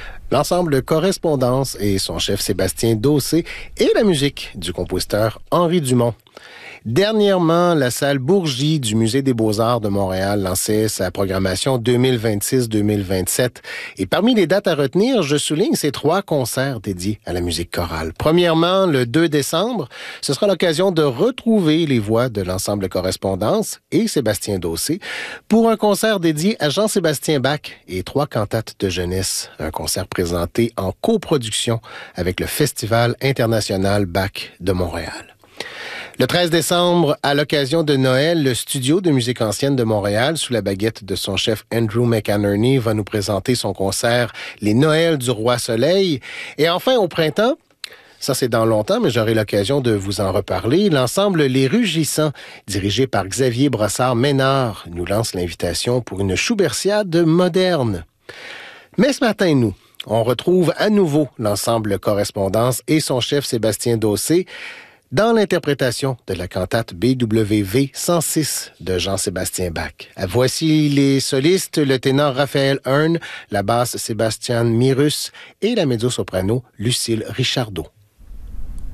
L'ensemble Correspondance et son chef Sébastien Dossé et la musique du compositeur Henri Dumont. Dernièrement, la salle Bourgie du Musée des Beaux-Arts de Montréal lançait sa programmation 2026-2027. Et parmi les dates à retenir, je souligne ces 3 concerts dédiés à la musique chorale. Premièrement, le 2 décembre, ce sera l'occasion de retrouver les voix de l'ensemble Correspondance et Sébastien Dossé pour un concert dédié à Jean-Sébastien Bach et 3 cantates de jeunesse. Un concert présenté en coproduction avec le Festival international Bach de Montréal. Le 13 décembre, à l'occasion de Noël, le Studio de musique ancienne de Montréal, sous la baguette de son chef Andrew McInerney, va nous présenter son concert « Les Noëls du Roi Soleil ». Et enfin, au printemps, ça c'est dans longtemps, mais j'aurai l'occasion de vous en reparler, l'ensemble Les Rugissants, dirigé par Xavier Brossard-Ménard, nous lance l'invitation pour une Schubertiade moderne. Mais ce matin, on retrouve à nouveau l'ensemble Correspondance et son chef Sébastien Dossé, dans l'interprétation de la cantate BWV 106 de Jean-Sébastien Bach. Voici les solistes, le ténor Raphaël Hearn, la basse Sébastien Mirus et la mezzo-soprano Lucille Richardot.